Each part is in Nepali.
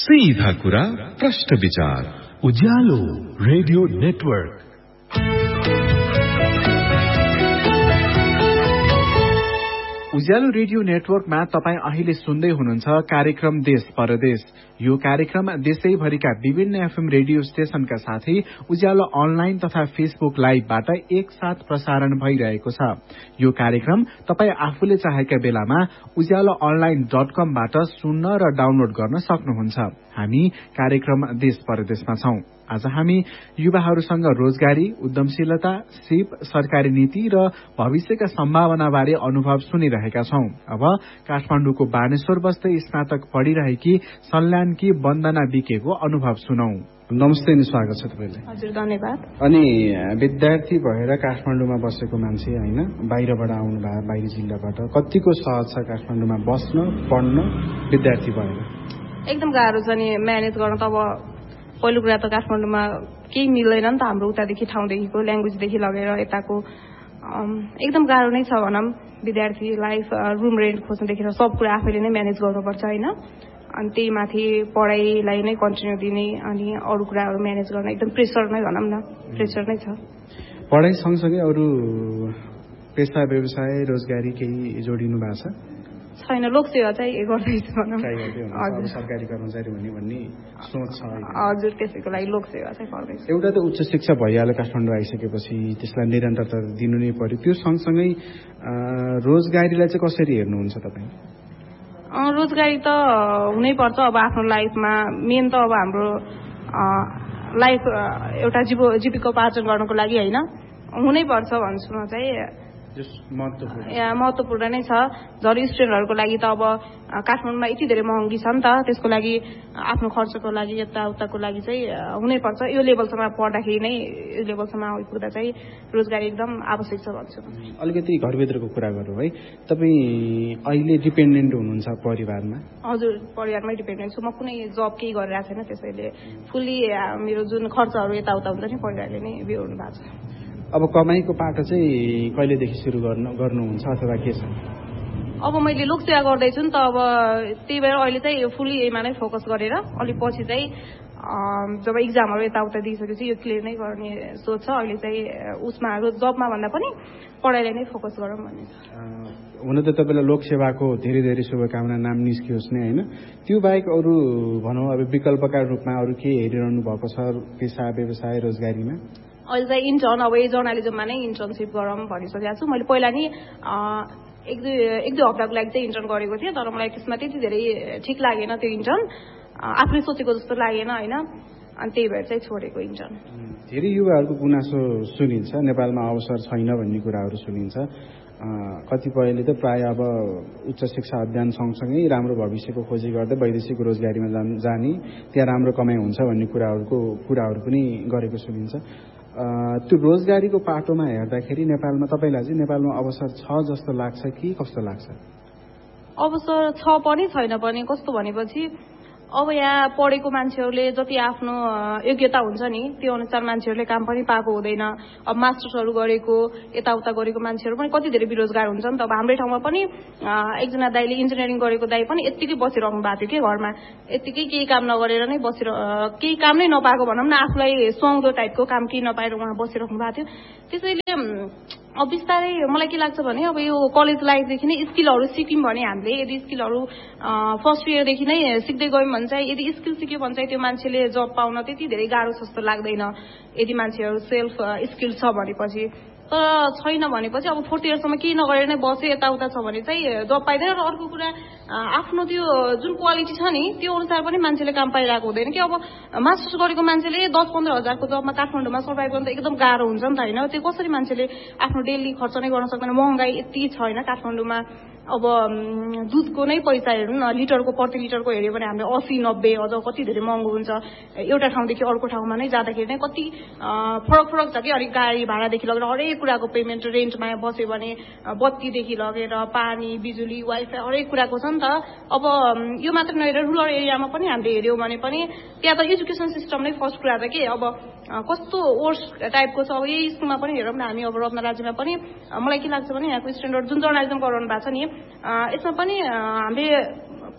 सीधा कुरा प्रश्न विचार उज्यालो रेडियो नेटवर्क। उज्यालो रेडियो नेटवर्कमा तपाईं अहिले सुन्दै हुनुहुन्छ कार्यक्रम देश परदेश। यो कार्यक्रम देशैभरिका विभिन्न एफएम रेडियो स्टेशनका साथै उज्यालो अनलाइन तथा फेसबुक लाइभबाट एकसाथ प्रसारण भइरहेको छ। यो कार्यक्रम तपाईं आफूले चाहेका बेलामा उज्यालो online.com बाट सुन्न र डाउनलोड गर्न सक्नुहुन्छ। हामी कार्यक्रम देश परदेशमा छौं। आज हामी युवाहरूसँग रोजगारी, उद्यमशीलता, सिप, सरकारी नीति र भविष्यका सम्भावनाबारे अनुभव सुनिरहेका छौं। अब काठमाडौँको बानेश्वर बस्दै स्नातक पढिरहेकी सल्यानकी वन्दना बिकेको अनुभव सुनौ। नमस्ते नि, स्वागत छ तपाईलाई। हजुर, धन्यवाद। अनि विद्यार्थी भएर काठमाडौँमा बसेको मान्छे हैन, बाहिरबाट आउनु भए, बाहिर जिल्लाबाट, कतिको सहज छ काठमाडौँमा बस्न, पढ्न विद्यार्थी भएर? एकदम गाह्रो छ नि म्यानेज गर्न। त अब पहिलो कुरा त काठमाडौँमा केही मिल्दैन नि त, हाम्रो उतादेखि ठाउँदेखिको ल्याङ्ग्वेजदेखि लगेर यताको एकदम गाह्रो नै छ भनौँ। विद्यार्थी लाइफ, रुम रेन्ट खोज्नुदेखि सब कुरा आफैले नै म्यानेज गर्नुपर्छ होइन। अनि त्यही माथि पढाइलाई नै कन्टिन्यू दिने अनि अरू कुराहरू म्यानेज गर्न एकदम प्रेसर नै भनौँ न, प्रेसर नै छ। पढाइ सँगसँगै अरू पेसा व्यवसाय रोजगारी केही जोडिनु भएको छ? छैन, लोकसेवा चाहिँ गर्दैछु भनौँ। सरकारी कर्मचारी हुने भन्ने सोच छ? हजुर, त्यसैको लागि लोकसेवा चाहिँ गर्दैछु। एउटा त उच्च शिक्षा भइहाल्यो काठमाडौँ आइसकेपछि, त्यसलाई निरन्तरता दिनु नै पर्यो। त्यो सँगसँगै रोजगारीलाई चाहिँ कसरी हेर्नुहुन्छ तपाईँ? रोजगारी त हुनै पर्छ। अब आफ्नो लाइफमा मेन त अब हाम्रो लाइफ एउटा जीविकोपार्जन गर्नको लागि होइन, हुनै पर्छ भन्छु म चाहिँ। महत्त्वपूर्ण नै छ। झन् स्टुडेन्टहरूको लागि त अब काठमाडौँमा यति धेरै महँगी छ नि त, त्यसको लागि आफ्नो खर्चको लागि यताउताको लागि चाहिँ हुनै पर्छ। यो लेभलसम्म पढ्दाखेरि नै यो लेभलसम्म आइपुग्दा चाहिँ रोजगारी एकदम आवश्यक छ भन्छु। अलिकति घरभित्रको कुरा गरौँ है, तपाईँ अहिले डिपेन्डेन्ट हुनुहुन्छ परिवारमा? हजुर, परिवारमै डिपेन्डेन्ट छु म। कुनै जब केही गरिरहेको छैन, त्यसैले फुल्ली मेरो जुन खर्चहरू यताउता हुन्छ नि परिवारले नै बिहोर्नु भएको छ। अब कमाईको पाटो चाहिँ कहिलेदेखि सुरु गर्नुहुन्छ अथवा के छ? अब मैले लोकसेवा गर्दैछु नि त, अब त्यही भएर अहिले चाहिँ फुल्ली यहीमा नै फोकस गरेर अलिक पछि चाहिँ जब इक्जामहरू यताउता दिइसकेपछि यो क्लियर नै गर्ने सोच छ। अहिले चाहिँ उसमा जबमा भन्दा पनि पढाइलाई नै फोकस गरौँ भन्ने छ। हुन त तपाईँलाई लोकसेवाको धेरै धेरै शुभकामना, नाम निस्कियोस् नै होइन। त्यो बाहेक अरू भनौँ अब विकल्पका रूपमा अरू के हेरिरहनु भएको छ पेसा व्यवसाय रोजगारीमा? अहिले चाहिँ इन्टर्न, अब यही जर्नालिजममा नै इन्टर्नसिप गरौँ भनिसकेको छु। मैले पहिला नि एक दुई हप्ताको लागि चाहिँ इन्टर्न गरेको थिएँ, तर मलाई त्यसमा त्यति धेरै ठिक लागेन त्यो इन्टर्न, आफूले सोचेको जस्तो लागेन होइन। अनि त्यही भएर चाहिँ छोडेको इन्टर्न। धेरै युवाहरूको गुनासो सुनिन्छ, नेपालमा अवसर छैन भन्ने कुराहरू सुनिन्छ। कतिपयले त प्राय अब उच्च शिक्षा अध्ययन सँगसँगै राम्रो भविष्यको खोजी गर्दै वैदेशिक रोजगारीमा जाने, त्यहाँ राम्रो कमाइ हुन्छ भन्ने कुराहरू पनि गरेको सुनिन्छ। त्यो रोजगारीको पाटोमा हेर्दाखेरि नेपालमा तपाईँलाई चाहिँ नेपालमा अवसर छ जस्तो लाग्छ कि कस्तो लाग्छ? अवसर छ पनि छैन पनि। कस्तो भनेपछि अब यहाँ पढेको मान्छेहरूले जति आफ्नो योग्यता हुन्छ नि त्यो अनुसार मान्छेहरूले काम पनि पाएको हुँदैन। अब मास्टर्सहरू गरेको यताउता गरेको मान्छेहरू पनि कति धेरै बेरोजगार हुन्छ नि त। अब हाम्रै ठाउँमा पनि एकजना दाइले इन्जिनियरिङ गरेको दाइ पनि यत्तिकै बसिरहनु भएको थियो कि घरमा, यत्तिकै केही काम नगरेर नै केही काम नै नपाएको भनौँ न, आफूलाई सुहाउँदो टाइपको काम केही नपाएर उहाँ बसिरहनु भएको थियो। त्यसैले अब बिस्तारै मलाई के लाग्छ भने अब यो कलेज लाइफदेखि नै स्किलहरू सिक्यौँ भने हामीले, यदि स्किलहरू फर्स्ट इयरदेखि नै सिक्दै गयौँ भने चाहिँ, यदि स्किल सिक्यो भने चाहिँ त्यो मान्छेले जब पाउन त्यति धेरै गाह्रो जस्तो लाग्दैन यदि मान्छेहरू सेल्फ स्किल छ भनेपछि। तर छैन भनेपछि अब फोर्थ इयरसम्म केही नगरेर नै बस्यो यताउता छ भने चाहिँ जब पाइँदैन। र अर्को कुरा आफ्नो त्यो जुन क्वालिटी छ नि त्यो अनुसार पनि मान्छेले काम पाइरहेको हुँदैन कि। अब मास्टर्स गरेको मान्छेले 10-15 हजारको जबमा काठमाडौँमा सर्भाइभ गर्नु त एकदम गाह्रो हुन्छ नि त होइन। त्यो कसरी मान्छेले आफ्नो डेली खर्च नै गर्न सक्दैन, महँगाई यति छ होइन काठमाडौँमा। अब दुधको नै पैसा हेर्नु न, लिटरको प्रति लिटरको हेऱ्यो भने हामीले 80-90 अझ कति धेरै महँगो हुन्छ। एउटा ठाउँदेखि अर्को ठाउँमा नै जाँदाखेरि नै कति फरक छ कि। अलिक गाडी भाडादेखि लगेर हरेक कुराको पेमेन्ट, रेन्टमा बस्यो भने बत्तीदेखि लगेर पानी, बिजुली, वाइफाई हरेक कुराको छ नि त। अब यो मात्र नहेरेर रुरल एरियामा पनि हामीले हेऱ्यौँ भने पनि त्यहाँ त एजुकेसन सिस्टम नै फर्स्ट कुरा त के। अब कस्तो वर्स टाइपको छ। अब यही स्कुलमा पनि हेरौँ न हामी, अब रत्न राज्यमा पनि मलाई के लाग्छ भने यहाँको स्टुडेन्टहरू जुन जर्नलिजम गराउनु भएको छ नि यसमा पनि हामीले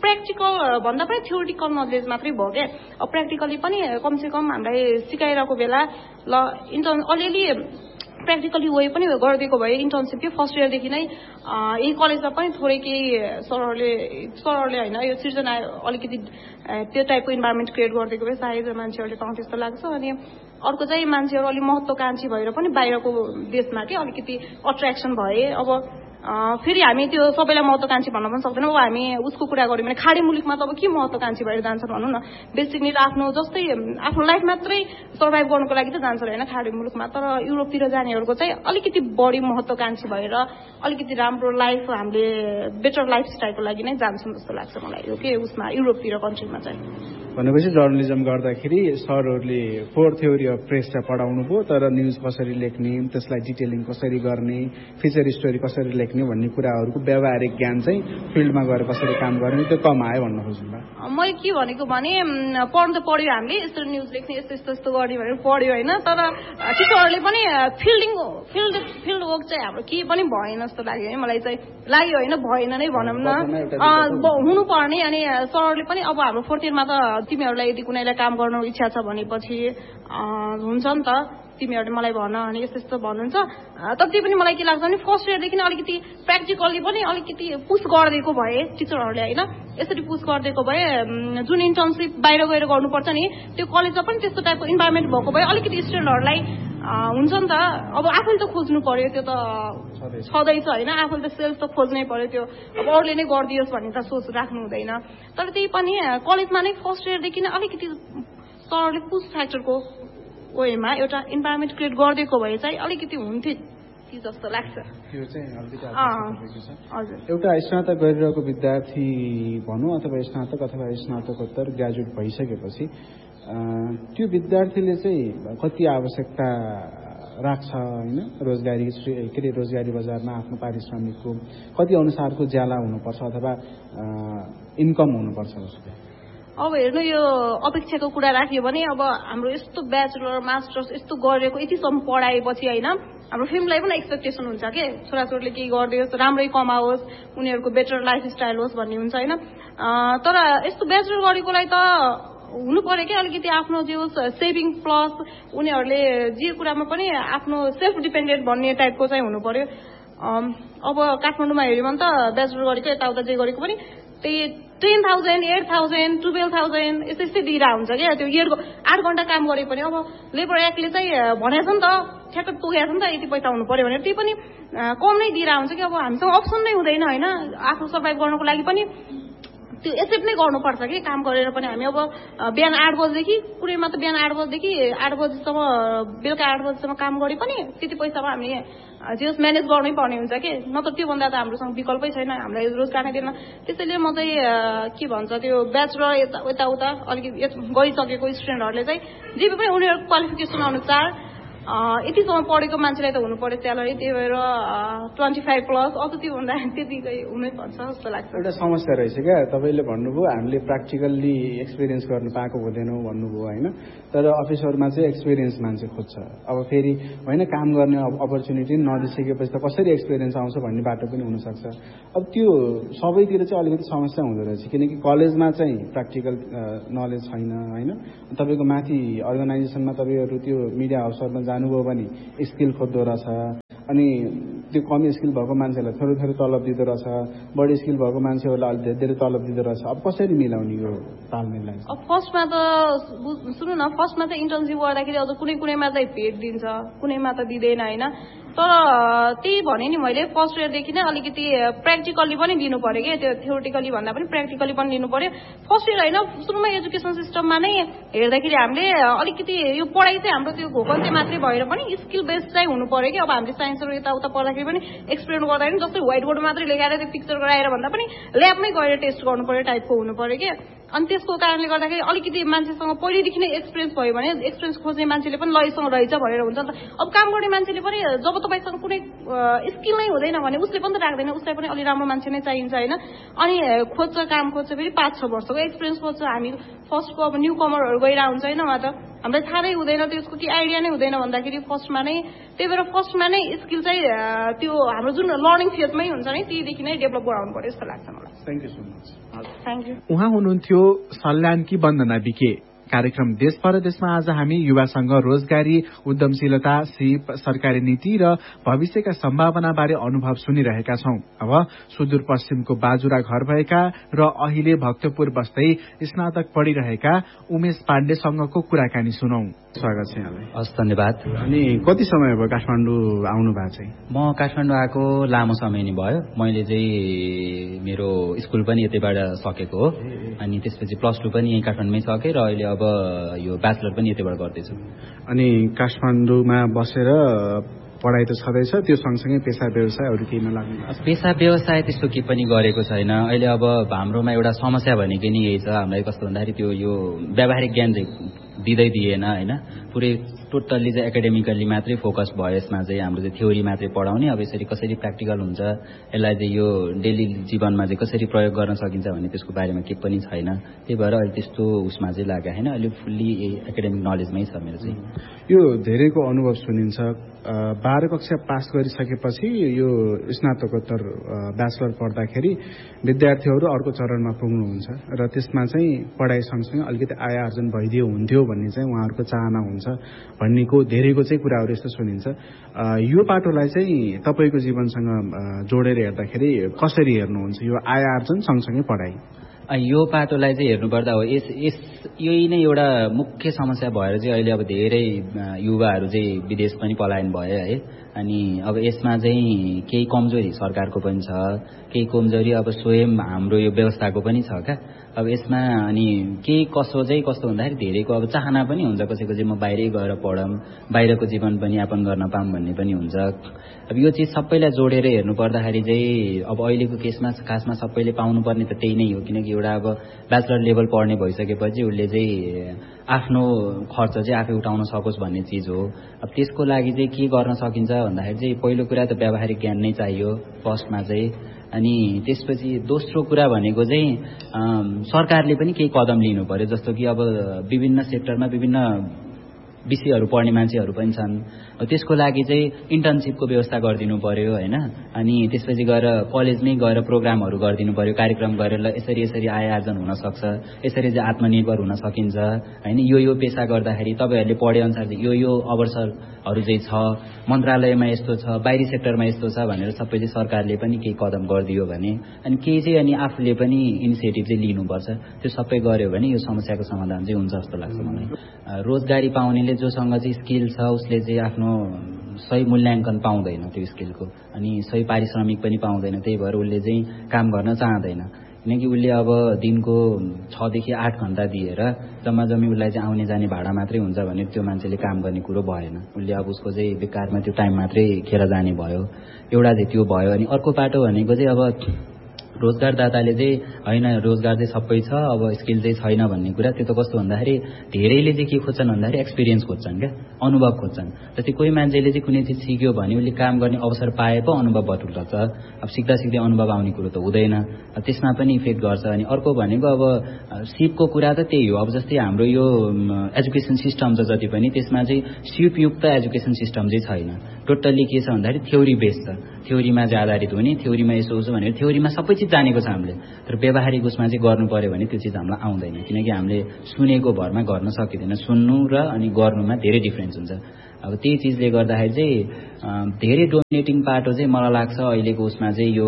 प्र्याक्टिकल भन्दा पनि थ्योरिटिकल नलेज मात्रै भयो क्या अब प्र्याक्टिकली पनि कमसेकम हामीलाई सिकाइरहेको बेला ल अलिअलि प्र्याक्टिकली वे पनि गरिदिएको भए इन्टर्नसिपकै फर्स्ट इयरदेखि नै यही कलेजमा पनि थोरै केही सरहरूले होइन यो सिर्जना अलिकति त्यो टाइपको इन्भाइरोमेन्ट क्रिएट गरिदिएको भए सायद मान्छेहरूले पाउँछ जस्तो लाग्छ अनि अर्को चाहिँ मान्छेहरू अलिक महत्त्वकांक्षी भएर पनि बाहिरको देशमा के अलिकति अट्र्याक्सन भए अब फेरि हामी त्यो सबैलाई महत्त्वकांक्षी भन्न पनि सक्दैनौँ अब हामी उसको कुरा गऱ्यौँ भने खाडी मुलुकमा त अब के महत्त्वकांक्षी भएर जान्छ भनौँ न बेसिक निड आफ्नो जस्तै आफ्नो लाइफ मात्रै सर्भाइभ गर्नको लागि त जान्छ होइन खाडी मुलुकमा तर युरोपतिर जानेहरूको चाहिँ अलिकति बढी महत्त्वकांक्षी भएर अलिकति राम्रो लाइफ हामीले बेटर लाइफ स्टाइलको लागि नै जान्छौँ जस्तो लाग्छ मलाई यो के उसमा युरोपतिर कन्ट्रीमा चाहिँ भनेपछि जर्नलिजम गर्दाखेरि सरहरूले फोर थ्योरी अफ प्रेस चाहिँ पढाउनु भयो तर न्युज कसरी लेख्ने त्यसलाई डिटेलिङ कसरी गर्ने फिचर स्टोरी कसरी लेख्ने भन्ने कुराहरूको व्यावहारिक ज्ञान चाहिँ फिल्डमा गएर कसरी काम गर्ने त्यो कम आयो भन्न खोज्नु मैले के भनेको भने पढ्नु त पढ्यो हामीले यस्तो न्युज लेख्ने यस्तो गर्ने भनेर पढ्यो होइन तर टिचरहरूले पनि फिल्ड वर्क चाहिँ हाम्रो के पनि भएन जस्तो लाग्यो है मलाई चाहिँ लाग्यो होइन भएन नै भनौँ न हुनुपर्ने अनि सरहरूले पनि अब हाम्रो फोर्थ इयरमा त तिमीहरूलाई यदि कुनैलाई काम गर्नु इच्छा छ भनेपछि हुन्छ नि त तिमीहरूले मलाई भन अनि यस्तो यस्तो भन्नुहुन्छ तर त्यो पनि मलाई के लाग्छ भने फर्स्ट इयरदेखि नै अलिकति प्र्याक्टिकली पनि अलिकति पुस गरिदिएको भए टिचरहरूले होइन यसरी पुस गरिदिएको भए जुन इन्टर्नसिप बाहिर गएर गर्नुपर्छ नि त्यो कलेजमा पनि त्यस्तो टाइपको इन्भाइरोमेन्ट भएको भए अलिकति स्टुडेन्टहरूलाई हुन्छ नि त अब आफूले त खोज्नु पर्यो त्यो त छँदैछ होइन आफूले त सेल्फ त खोज्नै पर्यो त्यो अब अरूले नै गरिदियोस् भन्ने त सोच राख्नु हुँदैन तर त्यही पनि कलेजमा नै फर्स्ट इयरदेखि नै अलिकति सरले पुस फ्याक्टरको वेमा एउटा इन्भाइरोमेन्ट क्रिएट गरिदिएको भए चाहिँ अलिकति हुन्थ्यो जस्तो लाग्छ त्यो चाहिँ हजुर एउटा स्नातक गरिरहेको विद्यार्थी भनौँ अथवा स्नातक अथवा स्नातकोत्तर ग्रेजुएट भइसकेपछि त्यो विद्यार्थीले चाहिँ कति आवश्यकता राख्छ होइन रोजगारी के अरे रोजगारी बजारमा आफ्नो पारिश्रमिकको कति अनुसारको ज्याला हुनुपर्छ अथवा इन्कम हुनुपर्छ उसको अब हेर्नु यो अपेक्षाको कुरा राख्यो भने अब हाम्रो यस्तो ब्याचलर मास्टर्स यस्तो गरेको यतिसम्म पढाएपछि होइन हाम्रो फिल्मलाई पनि एक्सपेक्टेसन हुन्छ के छोराछोरीले केही गरिदियोस् राम्रै कमाओस् उनीहरूको बेटर लाइफ स्टाइल होस् भन्ने हुन्छ होइन तर यस्तो ब्याचलर गरेकोलाई त हुनु पर्यो कि अलिकति आफ्नो जे होस् सेभिङ प्लस उनीहरूले जे कुरामा पनि आफ्नो सेल्फ डिपेन्डेन्ट भन्ने टाइपको चाहिँ हुनु पर्यो अब काठमाडौँमा हेऱ्यो भने त ब्याचलर गरेको यताउता जे गरेको पनि त्यही 10,000, 8,000, 12,000 यस्तै दिइरहेको हुन्छ क्या त्यो इयरको 8 घण्टा काम गरे पनि अब लेबर एक्टले चाहिँ भनेको छ नि त ठ्याक्क तोकेको छ नि त यति पैसा हुनु पर्यो भनेर त्यही पनि कम नै दिइरहेको हुन्छ कि अब हामीसँग अप्सन नै हुँदैन होइन आफू सर्भाइभ गर्नको लागि पनि त्यो एक्सेप्ट नै गर्नुपर्छ कि काम गरेर पनि हामी अब बिहान 8 बजेदेखि कुनैमा त बिहान 8 बजेदेखि 8 बजेसम्म बेलुका 8 बजेसम्म काम गरे पनि त्यति पैसामा हामीले जेस म्यानेज गर्नै पर्ने हुन्छ कि नत्र त्योभन्दा त हाम्रोसँग विकल्पै छैन हामीलाई रोजगार नै दिएन त्यसैले म चाहिँ के भन्छ त्यो ब्याचलर यताउता अलिकति गइसकेको स्टुडेन्टहरूले चाहिँ जे पनि उनीहरूको क्वालिफिकेसन अनुसार यतिसम्म पढेको मान्छेलाई त हुनु पर्यो स्यालेरी त्यही भएर 25 प्लस अझ त्योभन्दा त्यतिकै हुनै पर्छ जस्तो लाग्छ एउटा समस्या रहेछ क्या तपाईँले भन्नुभयो हामीले प्र्याक्टिकल्ली एक्सपिरियन्स गर्न पाएको हुँदैनौँ भन्नुभयो होइन तर अफिसहरूमा चाहिँ एक्सपिरियन्स मान्छे खोज्छ अब फेरि होइन काम गर्ने अपर्च्युनिटी नदिइसकेपछि त कसरी एक्सपिरियन्स आउँछ भन्ने बाटो पनि हुनसक्छ अब त्यो सबैतिर चाहिँ अलिकति समस्या हुँदो रहेछ किनकि कलेजमा चाहिँ प्र्याक्टिकल नलेज छैन होइन तपाईँको माथि अर्गनाइजेसनमा तपाईँहरू त्यो मिडिया हाउसहरूमा जानुभयो भने स्किल खोज्दो रहेछ अनि त्यो कम स्किल भएको मान्छेलाई थोरै थोरै तलब दिँदो रहेछ बढी स्किल भएको मान्छेहरूलाई अलिक धेरै धेरै तलब दिँदो रहेछ अब कसरी मिलाउने यो तालमेललाई अब फर्स्टमा त सुन्नु न फर्स्टमा चाहिँ इन्टर्नसिप गर्दाखेरि अझ कुनैमा चाहिँ भेट दिन्छ कुनैमा त दिँदैन होइन तर त्यही भने नि मैले फर्स्ट इयरदेखि नै अलिकति प्र्याक्टिकली पनि दिनु पर्यो कि त्यो थ्योरिटिकली भन्दा पनि प्र्याक्टिकली पनि दिनु पर्यो फर्स्ट इयर होइन सुरुमा एजुकेसन सिस्टममा नै हेर्दाखेरि हामीले अलिकति यो पढाइ चाहिँ हाम्रो त्यो घोकन्ते मात्रै भएर पनि स्किल बेस्ड चाहिँ हुनु पर्यो कि अब हामीले साइन्सहरू यताउता पढ्दाखेरि पनि एक्सपेरिमेन्ट गर्दाखेरि जस्तै व्हाइट बोर्ड मात्रै लेखाएर त्यो पिक्चर गराएर भन्दा पनि ल्याबमै गएर टेस्ट गर्नु पर्यो टाइपको हुनु पर्यो कि अनि त्यसको कारणले गर्दाखेरि अलिकति मान्छेसँग पहिलेदेखि नै एक्सपिरियन्स भयो भने एक्सपिरियन्स खोज्ने मान्छेले पनि लयसँग रहेछ भनेर हुन्छ नि त अब काम गर्ने मान्छेले पनि जब तपाईँसँग कुनै स्किल नै हुँदैन भने उसले पनि त राख्दैन उसलाई पनि अलि राम्रो मान्छे नै चाहिन्छ होइन अनि खोज्छ काम खोज्छ फेरि 5-6 वर्षको एक्सपिरियन्स खोज्छ हामी फर्स्टको अब न्यू कमरहरू गइरहेको हुन्छ होइन उहाँ त हामीलाई थाहा नै हुँदैन त्यसको के आइडिया नै हुँदैन भन्दाखेरि फर्स्टमा नै त्यही भएर फर्स्टमा नै स्किल चाहिँ त्यो हाम्रो जुन लर्निङ फेजमै हुन्छ नि त्यहीदेखि नै डेभलप गराउनु पर्यो जस्तो लाग्छ मलाई thank you so much. Thank you. उहाँ हुनुहुन्थ्यो सल्यानकी वन्दना बिके। कार्यक्रम देश परदेशमा आज हामी युवासँग रोजगारी, उद्यमशीलता, सिप, सरकारी नीति र भविष्यका सम्भावनाबारे अनुभव सुनिरहेका छौं। अब सुदूरपश्चिमको बाजुरा घर भएका र अहिले भक्तपुर बस्दै स्नातक पढिरहेका उमेश पाण्डेसँगको कुराकानी सुनौं। स्वागत छ यहाँलाई। हस्, धन्यवाद। अनि कति समय भयो काठमाडौँ आउनु भएको चाहिँ? म काठमाडौँ आएको लामो समय नै भयो। मैले चाहिँ मेरो स्कुल पनि यतैबाट सकेको हो, अनि त्यसपछि +2 पनि यही काठमाडौँमै सकेँ र अहिले अब यो ब्याचलर पनि यतैबाट गर्दैछु। अनि काठमाडौँमा बसेर पढाइ त छँदैछ, त्यो सँगसँगै पेसा व्यवसाय अरू केहीमा लाग्नु? पेसा व्यवसाय त्यस्तो केही पनि गरेको छैन अहिले। अब हाम्रोमा एउटा समस्या भनेको नि यही छ, हामीलाई कस्तो भन्दाखेरि त्यो यो व्यावहारिक ज्ञान चाहिँ दिएन होइन। पुरै टोटल्ली चाहिँ एकाडेमिकल्ली मात्रै फोकस भयो यसमा चाहिँ। हाम्रो चाहिँ थ्योरी मात्रै पढाउने, अब यसरी कसरी प्र्याक्टिकल हुन्छ, यसलाई चाहिँ यो डेली जीवनमा चाहिँ कसरी प्रयोग गर्न सकिन्छ भन्ने त्यसको बारेमा केही पनि छैन। त्यही भएर अहिले त्यस्तो उसमा चाहिँ लाग्यो होइन, अहिले फुल्ली एकाडेमिक नलेजमै छ मेरो चाहिँ। यो धेरैको अनुभव सुनिन्छ, 12 कक्षा पास गरिसकेपछि यो स्नातकोत्तर ब्याचलर पढ्दाखेरि विद्यार्थीहरू अर्को चरणमा पुग्नुहुन्छ र त्यसमा चाहिँ पढाइ सँगसँगै अलिकति आय आर्जन भइदियो हुन्थ्यो भन्ने चाहिँ उहाँहरूको चाहना हुन्छ भन्नेको धेरैको चाहिँ कुराहरू यस्तो सुनिन्छ। यो पाटोलाई चाहिँ तपाईँको जीवनसँग जोडेर हेर्दाखेरि कसरी हेर्नुहुन्छ, यो आय आर्जन सँगसँगै पढाइ? यो पाटोलाई चाहिँ हेर्नुपर्दा हो यही नै एउटा मुख्य समस्या भएर चाहिँ अहिले अब धेरै युवाहरू चाहिँ विदेश पनि पलायन भयो है। अनि अब यसमा चाहिँ केही कमजोरी सरकारको पनि छ, केही कमजोरी अब स्वयं हाम्रो यो व्यवस्थाको पनि छ क्या। अब यसमा अनि केही कस्तो भन्दाखेरि धेरैको अब चाहना पनि हुन्छ कसैको चाहिँ म बाहिरै गएर पढौँ, बाहिरको जीवन पनि यापन गर्न पाऊँ भन्ने पनि हुन्छ। अब यो चिज सबैलाई जोडेर हेर्नु पर्दाखेरि चाहिँ अब अहिलेको केसमा खासमा सबैले पाउनुपर्ने त त्यही नै हो, किनकि एउटा अब ब्याचलर लेभल पढ्ने भइसकेपछि उसले चाहिँ आफ्नो खर्च चाहिँ आफै उठाउन सकोस् भन्ने चिज हो। अब त्यसको लागि चाहिँ के गर्न सकिन्छ भन्दाखेरि चाहिँ पहिलो कुरा त व्यावहारिक ज्ञान नै चाहियो फर्स्टमा चाहिँ। अनि त्यसपछि दोस्रो कुरा भनेको चाहिँ सरकारले पनि केही कदम लिनु पर्यो, जस्तो कि अब विभिन्न सेक्टरमा विभिन्न विषयहरू पढ्ने मान्छेहरू पनि छन्, त्यसको लागि चाहिँ इन्टर्नसिपको व्यवस्था गरिदिनु पर्यो होइन। अनि त्यसपछि गएर कलेजमै गएर प्रोग्रामहरू गरिदिनु पर्यो, कार्यक्रम गरेर यसरी आय आर्जन हुन सक्छ, यसरी चाहिँ आत्मनिर्भर हुन सकिन्छ होइन। यो पेसा गर्दाखेरि तपाईँहरूले पढे अनुसार चाहिँ यो अवसरहरू चाहिँ छ, मन्त्रालयमा यस्तो छ, बाहिरी सेक्टरमा यस्तो छ भनेर सबै चाहिँ सरकारले पनि केही कदम गरिदियो भने अनि केही चाहिँ अनि आफूले पनि इनिसिएटिभ चाहिँ लिनुपर्छ। त्यो सबै गर्यो भने यो समस्याको समाधान चाहिँ हुन्छ जस्तो लाग्छ मलाई। रोजगारी पाउनेले जोसँग चाहिँ स्किल छ उसले चाहिँ आफ्नो सही मूल्याङ्कन पाउँदैन त्यो स्किलको, अनि सही पारिश्रमिक पनि पाउँदैन। त्यही भएर उसले चाहिँ काम गर्न चाहँदैन, किनकि उसले अब दिनको 6 देखि 8 घण्टा दिएर जम्मा जम्मी उसलाई चाहिँ आउने जाने भाडा मात्रै हुन्छ भने त्यो मान्छेले काम गर्ने कुरो भएन। उसले अब उसको चाहिँ बेकारमा त्यो टाइम मात्रै खेर जाने भयो। एउटा चाहिँ त्यो भयो। अनि अर्को बाटो भनेको चाहिँ अब रोजगारदाताले चाहिँ होइन रोजगार चाहिँ सबै छ, अब स्किल चाहिँ छैन भन्ने कुरा। त्यो त कस्तो भन्दाखेरि धेरैले चाहिँ के खोज्छन् भन्दाखेरि एक्सपिरियन्स खोज्छन् क्या, अनुभव खोज्छन्। जस्तै कोही मान्छेले चाहिँ कुनै चिज सिक्यो भने उसले काम गर्ने अवसर पाए पो अनुभव बटुल्छ। अब सिक्दा सिक्दै अनुभव आउने कुरो त हुँदैन, त्यसमा पनि इफेक्ट गर्छ। अनि अर्को भनेको अब सिपको कुरा त त्यही हो। अब जस्तै हाम्रो यो एजुकेसन सिस्टम छ जति पनि त्यसमा चाहिँ सिपयुक्त एजुकेसन सिस्टम चाहिँ छैन। टोटल्ली के छ भन्दाखेरि थ्योरी बेस्ड छ, थ्योरीमा चाहिँ आधारित हुने, थ्योरीमा यसो उसो भनेर थ्योरीमा सबै चिज जानेको छ हामीले, तर व्यावहारिक उसमा चाहिँ गर्नु पर्यो भने त्यो चिज हामीलाई आउँदैन, किनकि हामीले सुनेको भरमा गर्न सकिँदैन। सुन्नु र अनि गर्नुमा धेरै डिफ्रेन्स हुन्छ। अब त्यही चिजले गर्दाखेरि चाहिँ धेरै डोमिनेटिङ पाटो चाहिँ मलाई लाग्छ अहिलेको उसमा चाहिँ यो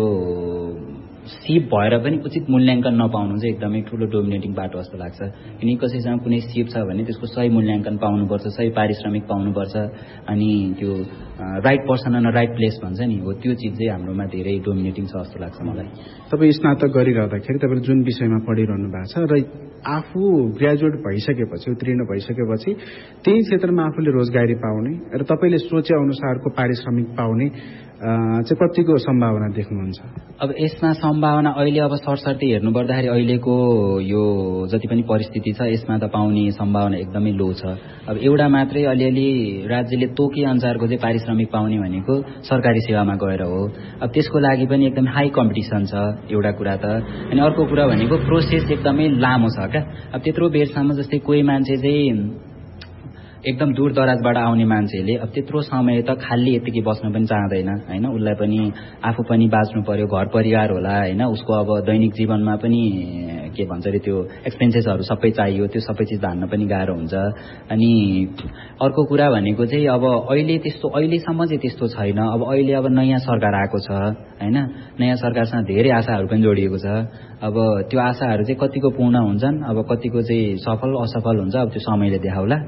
सिप भएर पनि उचित मूल्याङ्कन नपाउनु चाहिँ एकदमै ठुलो डोमिनेटिङ बाटो जस्तो लाग्छ। किनकि कसैसँग कुनै सिप छ भने त्यसको सही मूल्याङ्कन पाउनुपर्छ, सही पारिश्रमिक पाउनुपर्छ, अनि त्यो right person on right place भन्छ नि, हो त्यो चिज चाहिँ हाम्रोमा धेरै डोमिनेटिङ छ जस्तो लाग्छ मलाई। तपाईँ स्नातक गरिरहँदाखेरि तपाईँले जुन विषयमा पढिरहनु भएको छ र आफू ग्रेजुएट भइसकेपछि, उत्तीर्ण भइसकेपछि त्यही क्षेत्रमा आफूले रोजगारी पाउने र तपाईँले सोचे अनुसारको पारिश्रमिक पाउने चाहिँ कतिको सम्भावना देख्नुहुन्छ? अब यसमा सम्भावना अहिले अब सरसर्ती हेर्नु पर्दाखेरि अहिलेको यो जति पनि परिस्थिति छ यसमा त पाउने सम्भावना एकदमै लो छ। अब एउटा मात्रै अलिअलि राज्यले तोके अनुसारको चाहिँ पारिश्रमिक पाउने भनेको सरकारी सेवामा गएर हो। अब त्यसको लागि पनि एकदम हाई कम्पिटिसन छ एउटा कुरा त। अनि अर्को कुरा भनेको प्रोसेस एकदमै लामो छ क्या। अब त्यत्रो बेरसम्म जस्तै कोही मान्छे चाहिँ एकदम दूर दराजबाट आउने मान्छेले अब त्यत्रो समय त खाली यतिकै बस्न पनि चाहँदैन हैन, उसलाई पनि आफू पनि बाँच्नु पर्यो, घर परिवार होला हैन, उसको अब दैनिक जीवनमा पनि के भन्छ अरे त्यो एक्सपेन्सेसहरू सबै चाहियो, त्यो सबै चिज धान्न पनि गाह्रो हुन्छ। अनि अर्को कुरा भनेको चाहिँ अब अहिलेसम्म चाहिँ त्यस्तो छैन। अब अहिले अब नयाँ सरकार आएको छ हैन, नयाँ सरकारसँग धेरै आशाहरू पनि जोडिएको छ। अब त्यो आशाहरू चाहिँ कतिको पूर्ण हुन्छन्, अब कतिको चाहिँ सफल असफल हुन्छ, अब त्यो समयले देखाउला।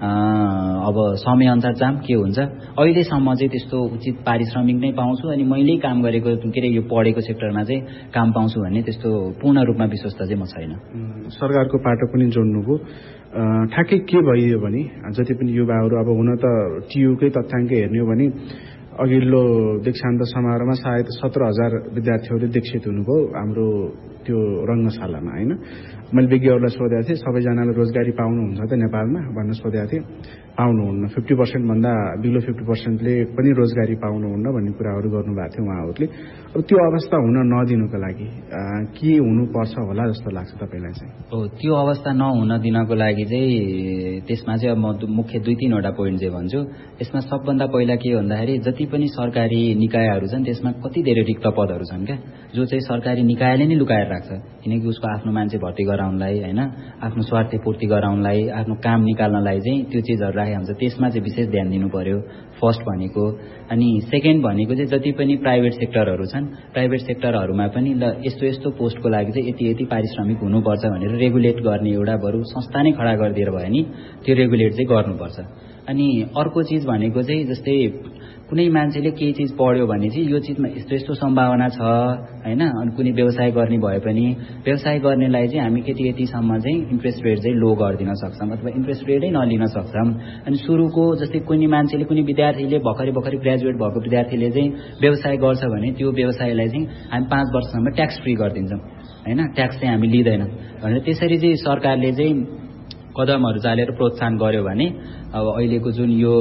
अब समय अनुसार जाम के हुन्छ। अहिलेसम्म चाहिँ त्यस्तो उचित पारिश्रमिक नै पाउँछु अनि मैले काम गरेको के अरे यो पढेको सेक्टरमा चाहिँ काम पाउँछु भन्ने त्यस्तो पूर्ण रूपमा विश्वस्त चाहिँ म छैन। सरकारको पाटो पनि जोड्नुभयो। ठ्याक्कै के भइयो भने जति पनि युवाहरू अब हुन त टियुकै तथ्याङ्क हेर्ने हो भने अघिल्लो दीक्षान्त समारोहमा सायद 17,000 विद्यार्थीहरू दीक्षित हुनुभयो हाम्रो त्यो रङ्गशालामा हैन। मैले विज्ञहरूलाई सोधेको थिएँ सबैजनाले रोजगारी पाउनुहुन्छ त नेपालमा भनेर सोधेको थिएँ। पाउनुहुन्न, 50% भन्दा बिलो 50%ले पनि रोजगारी पाउनुहुन्न भन्ने कुराहरू गर्नुभएको थियो उहाँहरूले। अब त्यो अवस्था हुन नदिनुको लागि के हुनुपर्छ होला जस्तो लाग्छ तपाईँलाई चाहिँ? त्यो अवस्था नहुन दिनको लागि चाहिँ त्यसमा चाहिँ अब म मुख्य 2-3 वटा पोइन्ट चाहिँ भन्छु। यसमा सबभन्दा पहिला के भन्दाखेरि जति पनि सरकारी निकायहरू छन् त्यसमा कति धेरै रिक्त पदहरू छन् क्या, जो चाहिँ सरकारी निकायले नै लुकाएर राख्छ। किनकि उसको आफ्नो मान्छे भर्ती गराउनलाई हैन, आफ्नो स्वार्थ पूर्ति गराउनलाई, आफ्नो काम निकाल्नलाई चाहिँ त्यो चिजहरू राखेको हुन्छ। त्यसमा चाहिँ विशेष ध्यान दिनु पर्यो फर्स्ट भनेको। अनि सेकेन्ड भनेको चाहिँ जति पनि प्राइभेट सेक्टरहरू छन्, प्राइभेट सेक्टरहरूमा पनि ल यस्तो पोस्टको लागि चाहिँ यति पारिश्रमिक हुनुपर्छ भनेर रेगुलेट गर्ने एउटा बरु संस्था नै खडा गरिदिएर भयो नि त्यो रेगुलेट चाहिँ गर्नुपर्छ। अनि अर्को चिज भनेको चाहिँ जस्तै कुनै मान्छेले केही चिज पढ्यो भने चाहिँ यो चिजमा यस्तो सम्भावना छ हैन, अनि कुनै व्यवसाय गर्ने भए पनि व्यवसाय गर्नेलाई चाहिँ हामी यतिसम्म चाहिँ इन्ट्रेस्ट रेट चाहिँ लो गरिदिन सक्छौँ अथवा इन्ट्रेस्ट रेटै नलिन सक्छौँ। अनि सुरुको जस्तै कुनै मान्छेले कुनै विद्यार्थीले भर्खरै ग्रेजुएट भएको विद्यार्थीले चाहिँ व्यवसाय गर्छ भने त्यो व्यवसायलाई चाहिँ हामी 5 वर्षसम्म ट्याक्स फ्री गरिदिन्छौँ हैन, ट्याक्स चाहिँ हामी लिँदैनौँ भनेर त्यसरी चाहिँ सरकारले चाहिँ कदमहरू चालेर प्रोत्साहन गर्यो भने अब अहिलेको जुन यो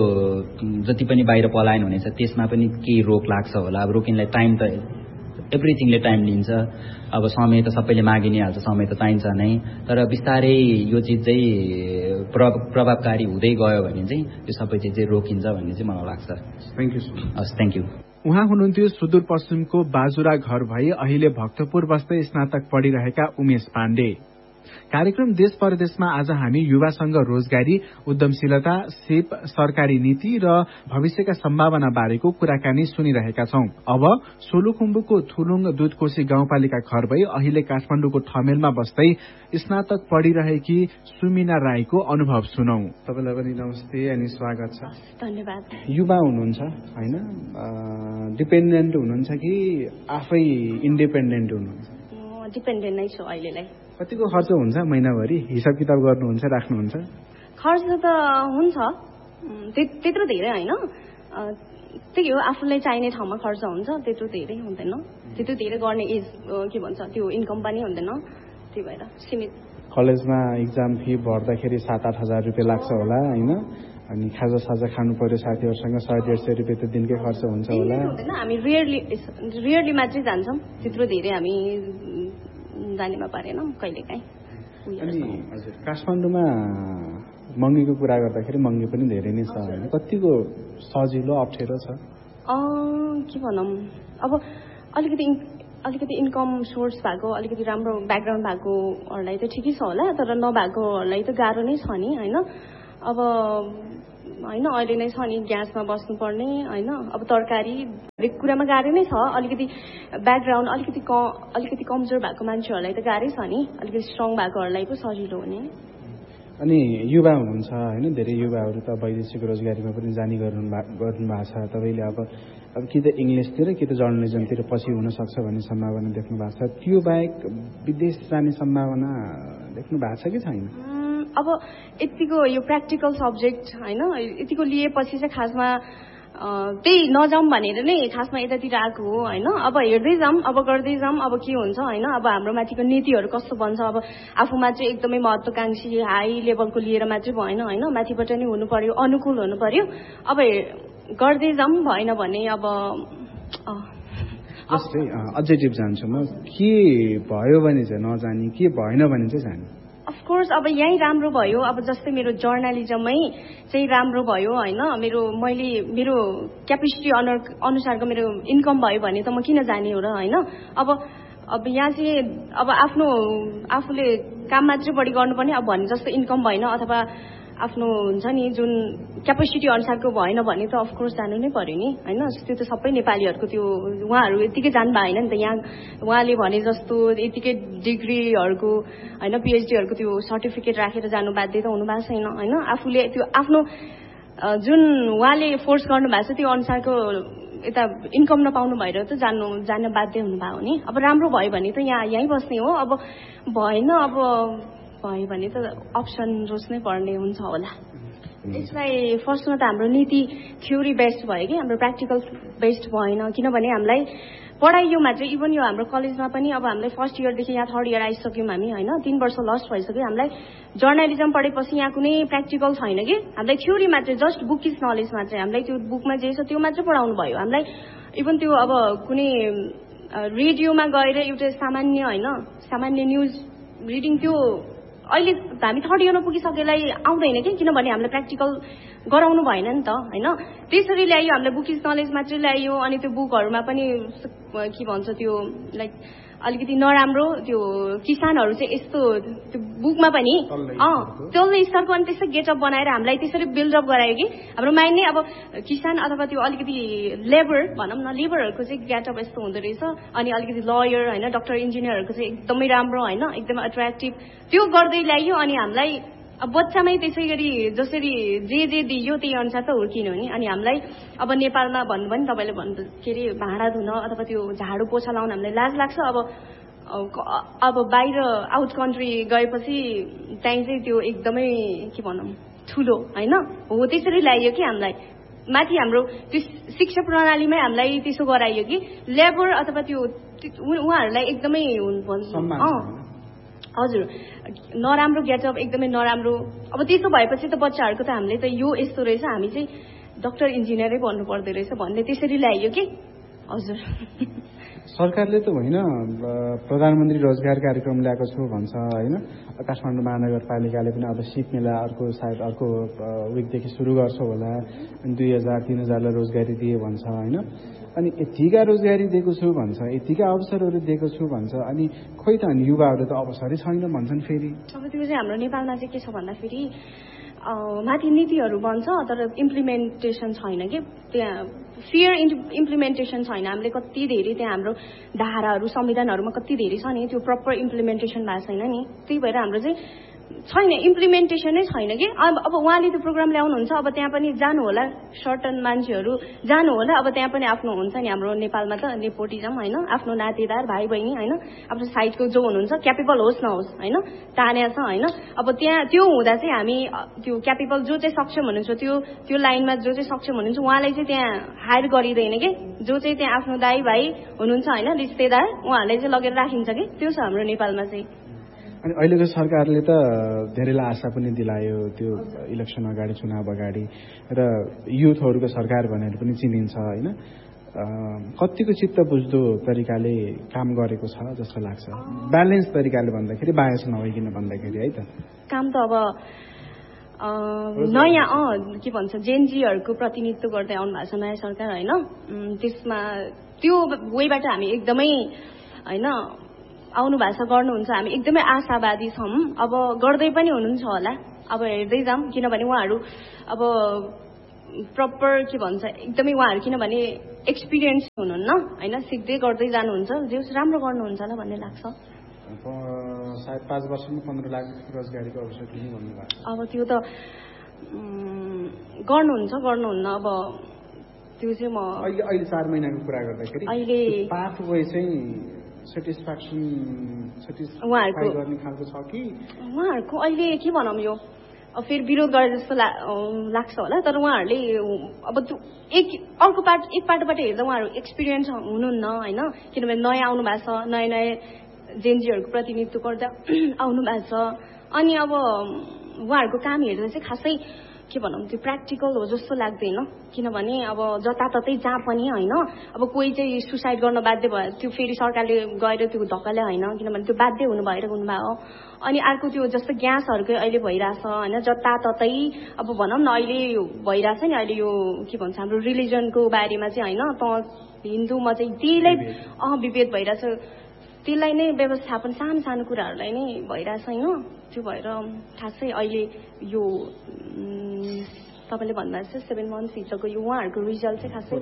जति पनि बाहिर पलायन हुनेछ त्यसमा पनि केही रोक लाग्छ होला। अब रोकिनलाई टाइम त एभ्रिथिङले टाइम लिन्छ, अब समय त सबैले मागि नै हाल्छ, समय त चाहिन्छ नै, तर बिस्तारै यो चिज चाहिँ प्रभावकारी हुँदै गयो भने चाहिँ यो सबै चिज चाहिँ रोकिन्छ भन्ने चाहिँ मलाई लाग्छ। Thank you. हस्, थ्याङ्क यू। उहाँ हुनुहुन्थ्यो सुदूरपश्चिमको बाजुरा घर भई अहिले भक्तपुर बस्दै स्नातक पढिरहेका उमेश पाण्डे। कार्यक्रम देश परदेशमा आज हामी युवासँग रोजगारी, उद्यमशीलता, सिप, सरकारी नीति र भविष्यका सम्भावना बारेको कुराकानी सुनिरहेका छौं। अब सोलुखुम्बुको थुलुङ दुधकोशी गाउँपालिका घर भई अहिले काठमाडौँको ठमेलमा बस्दै स्नातक पढिरहेकी सुमिना राईको अनुभव सुनौ। तपाईलाई पनि नमस्ते अनि स्वागत छ। धन्यवाद। युवा हुनुहुन्छ हैन, डिपेन्डेन्ट हुनुहुन्छ कि आफै इन्डिपेन्डेन्ट हुनुहुन्छ? डिपेन्डेन्ट नै छु अहिलेलाई। कतिको खर्च हुन्छ महिनाभरि? हिसाब किताब गर्नुहुन्छ, राख्नुहुन्छ? खर्च त हुन्छ, त्यत्रो धेरै होइन, त्यही हो आफूलाई चाहिने ठाउँमा खर्च हुन्छ, त्यत्रो धेरै हुँदैन, त्यत्रो धेरै गर्ने एज के भन्छ त्यो इन्कम पनि हुँदैन, त्यही भएर सीमित। कलेजमा इक्जाम फी भर्दाखेरि 7-8 हजार रुपियाँ लाग्छ होला हैन, अनि खाजा खानु पर्यो साथीहरूसँग 100-150 रुपियाँ त दिनकै खर्च हुन्छ होला। हामी रियरली मात्रै जान्छौँ, त्यत्रो धेरै हामी जानेमा पारेनौँ कहिलेकाहीँ। अनि हजुर काठमाडौँमा महँगीको कुरा गर्दाखेरि महँगी पनि धेरै नै छ हैन, कतिको सजिलो अप्ठ्यारो छ? के भनौँ, अब अलिकति इन्कम सोर्स भएको, अलिकति राम्रो ब्याकग्राउन्ड भएकोहरूलाई त ठिकै छ होला, तर नभएकोहरूलाई त गाह्रो नै छ नि हैन। अब होइन अहिले नै छ नि ग्यासमा बस्नुपर्ने होइन, अब तरकारी हरेक कुरामा गाह्रो नै छ। अलिकति ब्याकग्राउन्ड अलिकति कमजोर भएको मान्छेहरूलाई त गाह्रै छ नि, अलिकति स्ट्रङ भएकोहरूलाई पो सजिलो हुने। अनि युवा हुनुहुन्छ होइन, धेरै युवाहरू त वैदेशिक रोजगारीमा पनि जाने गर्नु भएको छ। तपाईँले अब कि त इङ्ग्लिसतिर कि त जर्नलिजमतिर पछि हुन सक्छ भन्ने सम्भावना देख्नु भएको छ। त्यो बाहेक विदेश जाने सम्भावना देख्नु भएको छ कि छैन? अब यतिको यो प्र्याक्टिकल सब्जेक्ट होइन, यतिको लिएपछि चाहिँ खासमा त्यही नजाउँ भनेर नै खासमा यतातिर आएको हो होइन। अब हेर्दै जाऊँ, अब गर्दै जाऊँ, अब के हुन्छ होइन। अब हाम्रो माथिको नीतिहरू कस्तो बन्छ, अब आफूमा चाहिँ एकदमै महत्त्वकांक्षी हाई लेभलको लिएर मात्रै भएन होइन, माथिबाट नै हुनु पर्यो, अनुकूल हुनु पर्यो। अब गर्दै जाऊँ, भएन भने अब जस्तै अझै टिप जान्छु म, के भयो भने चाहिँ नजाने, के भएन भने चाहिँ जाने? अफकोर्स अब यहीँ राम्रो भयो। अब जस्तै मेरो जर्नलिजमै चाहिँ राम्रो भयो होइन, मेरो क्यापेसिटी अनुसारको मेरो इन्कम भयो भने त म किन जाने हो र होइन। अब यहाँ चाहिँ अब आफूले काम मात्रै बढी गर्नुपर्ने, अब भने जस्तो इन्कम भएन अथवा आफ्नो हुन्छ नि जुन क्यापेसिटी अनुसारको भएन भने त अफकोर्स जानु नै पर्यो नि होइन। त्यो त सबै नेपालीहरूको त्यो उहाँहरू यतिकै जानु भएन नि त। यहाँ उहाँले भने जस्तो यतिकै डिग्रीहरूको होइन पिएचडीहरूको त्यो सर्टिफिकेट राखेर जानु बाध्य त हुनु भएको छैन होइन। आफूले त्यो आफ्नो जुन उहाँले फोर्स गर्नुभएको छ त्यो अनुसारको यता इन्कम नपाउनु भएर त जान बाध्य हुनुभयो नि। अब राम्रो भयो भने त यहीँ बस्ने हो, अब भएन अब भयो भने त अप्सन रोज्नै पर्ने हुन्छ होला। यसलाई फर्स्टमा त हाम्रो नीति थ्योरी बेस्ड भयो कि हाम्रो प्र्याक्टिकल बेस्ड भएन। किनभने हामीलाई पढाइयोमा चाहिँ इभन यो हाम्रो कलेजमा पनि अब हामीलाई फर्स्ट इयरदेखि यहाँ थर्ड इयर आइसक्यौँ हामी होइन, 3 वर्ष लस्ट भइसक्यो। हामीलाई जर्नलिजम पढेपछि यहाँ कुनै प्र्याक्टिकल छैन कि। हामीलाई थ्योरीमा चाहिँ जस्ट बुकिस नलेजमा चाहिँ हामीलाई त्यो बुकमा जे छ त्यो मात्रै पढाउनु भयो। हामीलाई इभन त्यो अब कुनै रेडियोमा गएर एउटा सामान्य न्युज रिडिङ त्यो अहिले हामी थर्ड इयरमा पुगिसकेलाई आउँदैन कि, किनभने हामीलाई प्र्याक्टिकल गराउनु भएन नि त होइन। त्यसरी ल्याइयो हामीले बुकिस नलेज मात्रै ल्याइयो। अनि त्यो बुकहरूमा पनि के भन्छ त्यो लाइक अलिकति नराम्रो त्यो किसानहरू चाहिँ यस्तो त्यो बुकमा पनि तल्लो स्तरको अनि त्यसै गेटअप बनाएर हामीलाई त्यसरी बिल्डअप गरायो कि हाम्रो माइन्ड नै अब किसान अथवा त्यो अलिकति लेबर भनौँ न, लेबरहरूको चाहिँ गेटअप यस्तो हुँदो रहेछ। अनि अलिकति लयर होइन डक्टर इन्जिनियरहरूको चाहिँ एकदमै राम्रो होइन, एकदमै एट्र्याक्टिभ त्यो गर्दै ल्याइयो। अनि हामीलाई अब बच्चामै त्यसै गरी जसरी जे दियो त्यही अनुसार त हुर्किनु हो नि। अनि हामीलाई अब नेपालमा भन्नुभयो नि तपाईँले भन्नु के अरे भाँडा धुन अथवा त्यो झाडु पोछा लाउन हामीलाई लाज लाग्छ। अब बाहिर आउट कन्ट्री गएपछि त्यहीँ चाहिँ त्यो एकदमै के भनौँ ठुलो होइन हो, त्यसरी ल्याइयो कि हामीलाई माथि हाम्रो त्यो शिक्षा प्रणालीमै हामीलाई त्यसो गराइयो कि लेबर अथवा त्यो उहाँहरूलाई एकदमै हजुर नराम्रो गेटअप एकदमै नराम्रो। अब त्यसो भएपछि त बच्चाहरूको त हामीले त यो यस्तो रहेछ हामी चाहिँ डक्टर इन्जिनियरै बन्नु पर्दो रहेछ भन्ने त्यसरी ल्याइयो कि हजुर। सरकारले त होइन प्रधानमन्त्री रोजगार कार्यक्रम ल्याएको छु भन्छ होइन। काठमाडौँ महानगरपालिकाले पनि अब सिप मेला अर्को विकदेखि सुरु गर्छ होला, अनि 2000-3000लाई रोजगारी दिए भन्छ होइन। अनि यतिका रोजगारी दिएको छु भन्छ, यतिका अवसरहरू दिएको छु भन्छ, अनि खोइ त अनि युवाहरू त अवसरै छैन भन्छन् फेरि। अब त्यो चाहिँ हाम्रो नेपालमा चाहिँ के छ भन्दाखेरि माथि नीतिहरू बन्छ तर इम्प्लिमेन्टेसन छैन कि। त्यहाँ फियर इम्प्लिमेन्टेसन छैन। हामीले कति धेरै त्यहाँ हाम्रो धाराहरू संविधानहरूमा कति धेरै छ नि त्यो प्रपर इम्प्लिमेन्टेसन भएको छैन नि। त्यही भएर हाम्रो चाहिँ छैन, इम्प्लिमेन्टेसनै छैन कि। अब उहाँले त्यो प्रोग्राम ल्याउनुहुन्छ, अब त्यहाँ पनि जानु होला, सर्टन मान्छेहरू जानु होला। अब त्यहाँ पनि आफ्नो हुन्छ नि हाम्रो नेपालमा त नेपोटिजम होइन, आफ्नो नातेदार भाइ बहिनी होइन, आफ्नो साइडको जो हुनुहुन्छ क्यापेबल होस् नहोस् होइन तान्या छ होइन। अब त्यहाँ त्यो हुँदा चाहिँ हामी त्यो क्यापेबल जो चाहिँ सक्षम हुनुहुन्छ त्यो लाइनमा जो चाहिँ सक्षम हुनुहुन्छ उहाँलाई चाहिँ त्यहाँ हायर गरिँदैन कि। जो चाहिँ त्यहाँ आफ्नो दाइ भाइ हुनुहुन्छ होइन रिश्तेदार उहाँहरूलाई चाहिँ लगेर राखिन्छ कि। त्यो छ हाम्रो नेपालमा चाहिँ। अनि अहिलेको सरकारले त धेरैलाई आशा पनि दिलायो त्यो इलेक्सन अगाडि चुनाव अगाडि, र युथहरूको सरकार भनेर पनि चिनिन्छ होइन। कतिको चित्त बुझ्दो तरिकाले काम गरेको छ जस्तो लाग्छ, ब्यालेन्स तरिकाले भन्दाखेरि, बायस नभइकन भन्दाखेरि है त। काम त अब नयाँ के भन्छ जेनजीहरूको प्रतिनिधित्व गर्दै आउनु भएको छ नयाँ सरकार होइन। त्यसमा त्यो वेबाट हामी एकदमै होइन आउनु भएको छ, गर्नुहुन्छ, हामी एकदमै आशावादी छौँ। अब गर्दै पनि हुनुहुन्छ होला, अब हेर्दै जाऊँ। किनभने उहाँहरू अब प्रपर के भन्छ एकदमै उहाँहरू किनभने एक्सपिरियन्स हुनुहुन्न होइन, सिक्दै गर्दै जानुहुन्छ, जे राम्रो गर्नुहुन्छ होला भन्ने लाग्छ। सायद 5 वर्षमा 15 लाख रोजगारीको अवसर दिने भन्नुभएको। अब त्यो त गर्नुहुन्न अब त्यो चाहिँ म अहिले 4 महिनाको कुरा गर्दाखेरि अहिले पाथवे चाहिँ सेटिस्फ्याक्सन गर्ने खालको छ कि उहाँहरूको अहिले के भनौँ यो फेरि विरोध गरे जस्तो लाग्छ होला। तर उहाँहरूले अब त्यो एक पाटोबाट हेर्दा उहाँहरू एक्सपिरियन्स हुनुहुन्न होइन, किनभने नयाँ आउनु भएको छ, नयाँ जेनजीहरूको प्रतिनिधित्व गर्दा आउनु भएको छ। अनि अब उहाँहरूको काम हेर्दा चाहिँ खासै के भनौँ त्यो प्र्याक्टिकल हो जस्तो लाग्दैन किनभने अब जताततै जहाँ पनि होइन अब कोही चाहिँ सुसाइड गर्न बाध्य भयो त्यो फेरि सरकारले गएर त्यो धक्काले होइन किनभने त्यो बाध्य हुनु भएर हुनुभयो हो अनि अर्को त्यो जस्तो ग्यासहरूकै अहिले भइरहेछ होइन जताततै अब भनौँ न अहिले भइरहेछ नि अहिले यो के भन्छ हाम्रो रिलिजनको बारेमा चाहिँ होइन त हिन्दू म चाहिँ त्यहीलाई विभेद भइरहेछ त्यसलाई नै व्यवस्थापन सानो सानो कुराहरूलाई नै भइरहेछ होइन त्यो भएर खासै अहिले यो तपाईँले भन्नुभएको छ 7 months भित्रको यो उहाँहरूको रिजल्ट चाहिँ खासै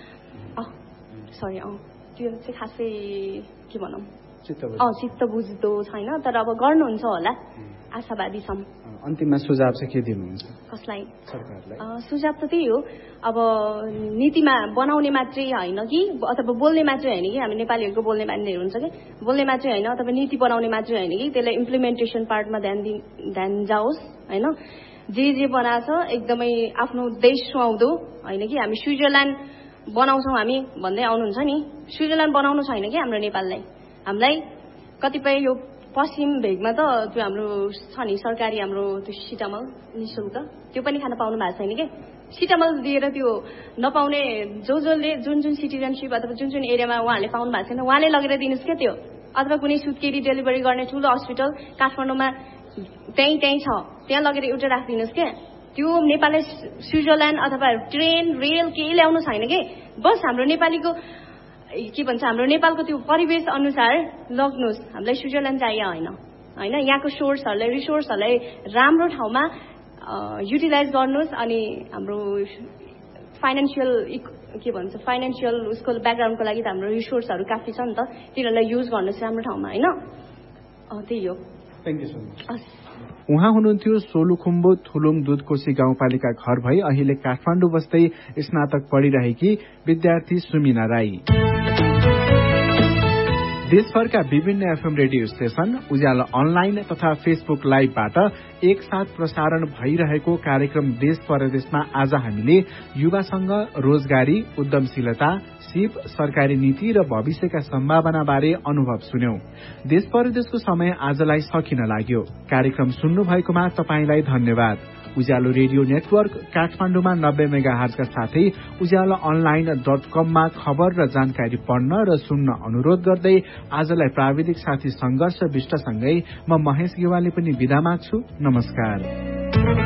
त्यो चाहिँ खासै के भनौँ चित्त बुझ्दो छैन तर अब गर्नुहुन्छ होला आशावादी छौँ अन्तिममा सुझाव चाहिँ के दिनुहुन्छ कसलाई सरकारलाई सुझाव त त्यही हो अब नीतिमा बनाउने मात्रै होइन कि अथवा बोल्ने मात्रै होइन कि हामी नेपालीहरूको बोल्ने मान्नेहरू हुन्छ कि बोल्ने मात्रै होइन अथवा नीति बनाउने मात्रै होइन कि त्यसलाई इम्प्लिमेन्टेसन पार्टमा ध्यान जाओस् होइन जे बनाएको छ एकदमै आफ्नो देश सुहाउँदो होइन कि हामी स्विजरल्यान्ड बनाउँछौँ हामी भन्दै आउनुहुन्छ नि स्विजरल्यान्ड बनाउनु छैन कि हाम्रो नेपाललाई हामीलाई कतिपय यो पश्चिम भेगमा त त्यो हाम्रो छ नि सरकारी हाम्रो त्यो सिटामल निःशुल्क त्यो पनि खान पाउनु भएको छैन कि सिटामल दिएर त्यो नपाउने जसले जुन सिटिजनसिप अथवा जुन एरियामा उहाँहरूले पाउनु भएको छैन उहाँले लगेर दिनुहोस् क्या त्यो अथवा कुनै सुत्केरी डेलिभरी गर्ने ठुलो हस्पिटल काठमाडौँमा त्यहीँ छ त्यहाँ लगेर एउटा राखिदिनुहोस् क्या त्यो नेपालले स्विजरल्यान्ड अथवा ट्रेन रेल केही ल्याउनु छैन कि बस हाम्रो नेपालीको के भन्छ हाम्रो नेपालको त्यो परिवेश अनुसार लग्नुहोस् हामीलाई स्विजरल्यान्ड चाहियो होइन यहाँको रिसोर्सहरूलाई राम्रो ठाउँमा युटिलाइज गर्नुहोस् अनि हाम्रो फाइनेन्सियल उसको ब्याकग्राउन्डको लागि त हाम्रो रिसोर्सहरू काफी छ नि त तिनीहरूलाई युज गर्नुहोस् राम्रो ठाउँमा होइन त्यही हो थ्याङ्क यू सो मच उहाँ हुनुहुन्थ्यो सोलुखुम्बु थुलुङ दुधकोशी गाउँपालिका घर भई अहिले काठमाडौँ बस्दै स्नातक पढिरहेकी विद्यार्थी सुमिना राई देशभरका विभिन्न एफएम रेडियो स्टेशन उज्यालो अनलाइन तथा फेसबुक लाइभबाट एकसाथ प्रसारण भइरहेको कार्यक्रम देश परदेशमा आज हामीले युवासँग रोजगारी उद्यमशीलता सिप सरकारी नीति र भविष्यका सम्भावना बारे अनुभव सुन्यौं देश परदेशको समय आजलाई सकिन लाग्यो कार्यक्रम सुन्नु भएकोमा तपाईंलाई धन्यवाद उज्यालो रेडियो नेटवर्क काठमाडौँमा 90 मेगाहर्जका साथै उज्यालो online.com मा खबर र जानकारी पढ्न र सुन्न अनुरोध गर्दै आजलाई प्राविधिक साथी संघर्ष विष्टसँगै म महेश गेवालले पनि बिदा माग्छु नमस्कार